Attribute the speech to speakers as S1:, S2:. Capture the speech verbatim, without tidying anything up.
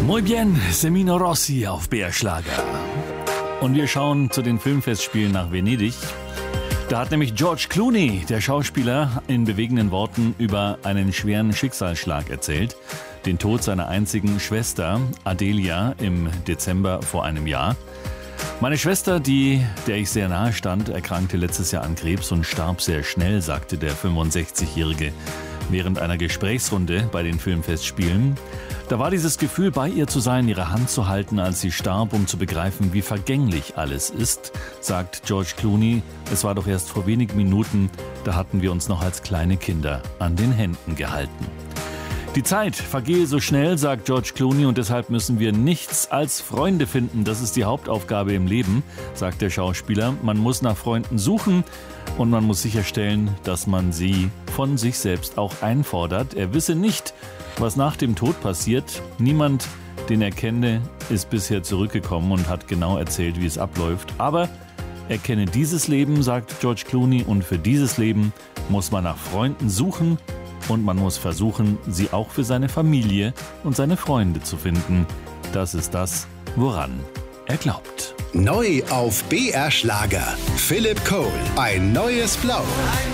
S1: Muy bien, Semino Rossi auf B R Schlager. Und wir schauen zu den Filmfestspielen nach Venedig. Da hat nämlich George Clooney, der Schauspieler, in bewegenden Worten über einen schweren Schicksalsschlag erzählt. Den Tod seiner einzigen Schwester, Adelia, im Dezember vor einem Jahr. Meine Schwester, die, der ich sehr nahe stand, erkrankte letztes Jahr an Krebs und starb sehr schnell, sagte der fünfundsechzigjährige während einer Gesprächsrunde bei den Filmfestspielen. Da war dieses Gefühl, bei ihr zu sein, ihre Hand zu halten, als sie starb, um zu begreifen, wie vergänglich alles ist, sagt George Clooney. Es war doch erst vor wenigen Minuten, da hatten wir uns noch als kleine Kinder an den Händen gehalten. Die Zeit vergehe so schnell, sagt George Clooney, und deshalb müssen wir nichts als Freunde finden. Das ist die Hauptaufgabe im Leben, sagt der Schauspieler. Man muss nach Freunden suchen und man muss sicherstellen, dass man sie von sich selbst auch einfordert. Er wisse nicht, was nach dem Tod passiert. Niemand, den er kenne, ist bisher zurückgekommen und hat genau erzählt, wie es abläuft. Aber er kenne dieses Leben, sagt George Clooney, und für dieses Leben muss man nach Freunden suchen. Und man muss versuchen, sie auch für seine Familie und seine Freunde zu finden. Das ist das, woran er glaubt.
S2: Neu auf B R Schlager. Philipp Cole. Ein neues Blau.